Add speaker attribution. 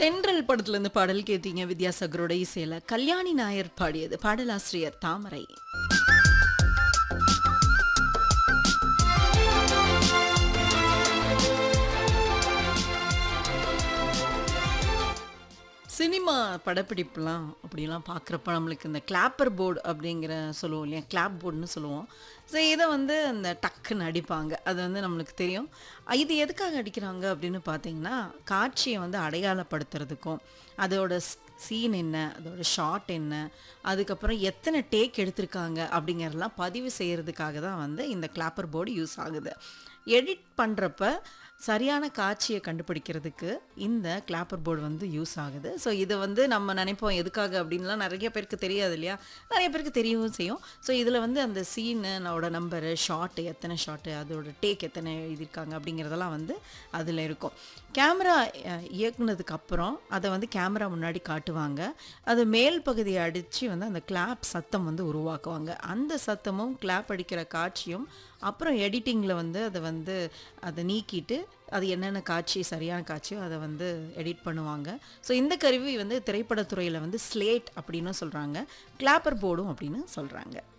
Speaker 1: தென்றல் படத்துல இருந்து பாடல் கேட்டீங்க. வித்யாசாகரோட இசையில கல்யாணி நாயர் பாடியது. பாடலாசிரியர் தாமரை. சினிமா படப்பிடிப்புலாம் அப்படிலாம் பார்க்குறப்ப நம்மளுக்கு இந்த கிளாப்பர் போர்டு அப்படிங்கிற சொல்லுவோம் இல்லையா, கிளாப் போர்டுன்னு சொல்லுவோம். ஸோ இதை வந்து அந்த டக்குன்னு அடிப்பாங்க. அது வந்து நம்மளுக்கு தெரியும். இது எதுக்காக அடிக்கிறாங்க அப்படின்னு பார்த்தீங்கன்னா, காட்சியை வந்து அடையாளப்படுத்துறதுக்கும், அதோட சீன் என்ன, அதோட ஷாட் என்ன, அதுக்கப்புறம் எத்தனை டேக் எடுத்திருக்காங்க அப்படிங்கிறதெல்லாம் பதிவு செய்கிறதுக்காக தான் வந்து இந்த கிளாப்பர் போர்டு யூஸ் ஆகுது. எடிட் பண்ணுறப்ப சரியான காட்சியை கண்டுபிடிக்கிறதுக்கு இந்த கிளாப்பர் போர்டு வந்து யூஸ் ஆகுது. ஸோ இதை வந்து நம்ம நினைப்போம் எதுக்காக அப்படின்லாம் நிறைய பேருக்கு தெரியாது இல்லையா, நிறைய பேருக்கு தெரியவும் செய்யும். ஸோ இதில் வந்து அந்த சீனோட நம்பரு, ஷாட்டு எத்தனை ஷாட்டு, அதோட டேக் எத்தனை எழுதியிருக்காங்க அப்படிங்கிறதெல்லாம் வந்து அதில் இருக்கும். கேமரா இயக்குனதுக்கு அப்புறம் அதை வந்து கேமரா முன்னாடி காட்டுவாங்க. அது மேல் பகுதியை அடித்து வந்து அந்த கிளாப் சத்தம் வந்து உருவாக்குவாங்க. அந்த சத்தமும் கிளாப் அடிக்கிற காட்சியும் அப்புறம் எடிட்டிங்கில் வந்து அதை நீக்கிட்டு அது என்னென்ன காட்சி சரியான காட்சியோ அதை வந்து எடிட் பண்ணுவாங்க. ஸோ இந்த கருவி வந்து திரைப்படத்துறையில் வந்து ஸ்லேட் அப்படின்னு சொல்கிறாங்க, கிளாப்பர் போர்டும் அப்படின்னு சொல்கிறாங்க.